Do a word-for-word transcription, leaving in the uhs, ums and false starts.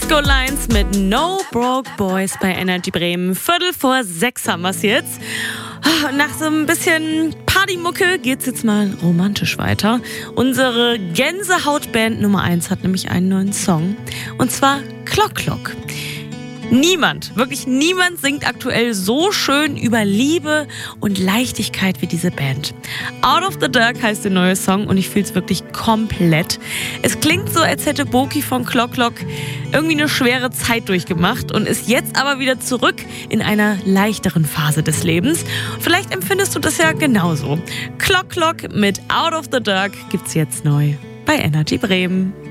Disco Lines mit No Broke Boys bei Energy Bremen. Viertel vor sechs haben wir es jetzt. Nach so ein bisschen Partymucke geht's jetzt mal romantisch weiter. Unsere Gänsehautband Nummer eins hat nämlich einen neuen Song. Und zwar Clock Clock. Niemand, wirklich niemand singt aktuell so schön über Liebe und Leichtigkeit wie diese Band. Out of the Dark heißt der neue Song und ich fühle es wirklich komplett. Es klingt so, als hätte Boki von Clock Clock irgendwie eine schwere Zeit durchgemacht und ist jetzt aber wieder zurück in einer leichteren Phase des Lebens. Vielleicht empfindest du das ja genauso. Clock Clock mit Out of the Dark gibt's jetzt neu bei Energy Bremen.